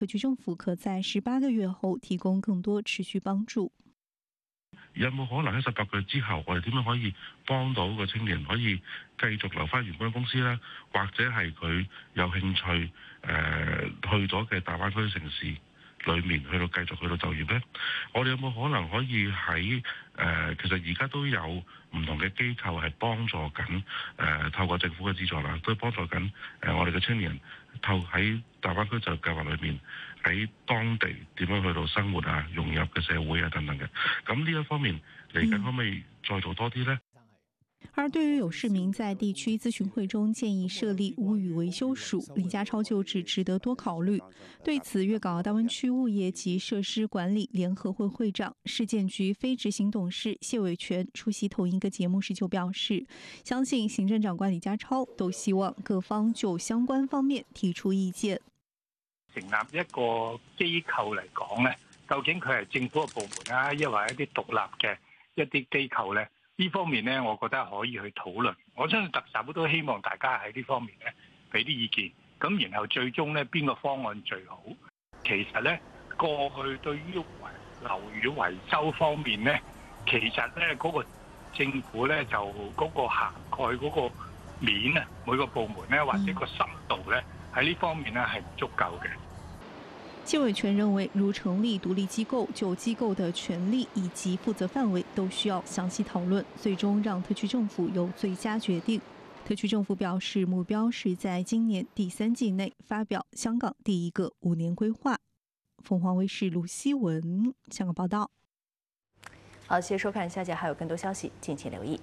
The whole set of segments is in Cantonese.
特区政府可在18个月後提供更多持續幫助。 有冇可能喺18個月之後，我哋點樣可以幫到個青年可以繼續留翻原本公司呢？或者係佢有興趣去咗嘅大灣區城市裏面去到繼續去到就業呢？我哋有冇可能可以喺其實而家都有唔同嘅機構係幫助緊透過政府嘅資助啦，都幫助緊我哋嘅青年人喺大灣區就業計劃裏面喺當地點樣去到生活啊、融入嘅社會啊等等嘅。咁呢一方面嚟緊可唔可以再做多啲呢？ 而對於有市民在地區諮詢會中建議設立物語維修署，李家超就指值得多考慮。對此，粵港澳大灣區物業及設施管理聯合會會長、市建局非執行董事謝偉全出席同一個節目時就表示，相信行政長官李家超都希望各方就相關方面提出意見。 成立一個機構嚟講呢，究竟佢係政府嘅部門啊，抑或一啲獨立嘅一啲機構呢？呢方面呢，我覺得可以去討論。我相信特首都希望大家喺呢方面呢俾啲意見，咁然後最終呢邊個方案最好。其實呢，過去對於樓宇維修方面呢，其實呢嗰個政府呢就嗰個涵蓋嗰個面啊，每個部門呢或者個深度呢喺呢方面呢係唔足夠嘅。 謝偉全認為，如成立獨立機構，就機構的權力以及負責範圍都需要詳細討論，最終讓特區政府有最佳決定。特區政府表示，目標是在今年第3季內發表香港第一個5年規劃。鳳凰衛視盧希文香港報道。 好，謝謝收看，下節還有更多消息，敬請留意。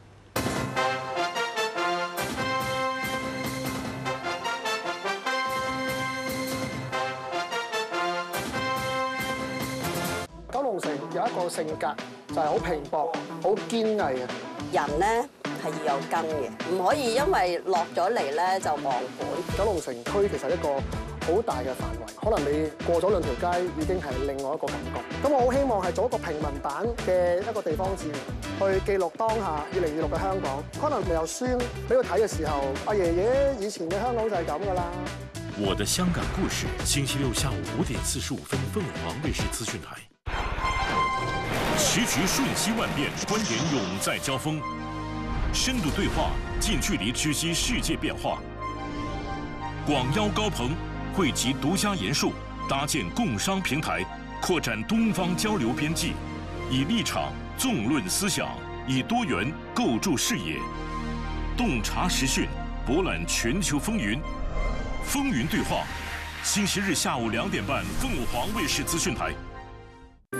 九龍城有一個性格就係好拼搏、好堅毅嘅人咧，係要有根嘅，唔可以因為落咗嚟咧就忘本。 九龍城區其實一個好大嘅範圍，可能你過咗2條街已經係另外一個感覺。咁我好希望係做一個平民版嘅一個地方志，去記錄當下2026嘅香港。可能未有書俾佢睇嘅時候，阿爺爺以前嘅香港就係咁噶啦。 我的香港故事，星期六下午5點45分，鳳凰衛視資訊台。時局瞬息萬變，觀點永在交鋒，深度對話，近距離知悉世界變化。廣邀高朋，匯集獨家言述，搭建共商平台，擴展東方交流邊際，以立場縱論思想，以多元構築視野，洞察時訊，博覽全球風雲。風雲對話，星期日下午2點半，鳳凰衛視資訊台。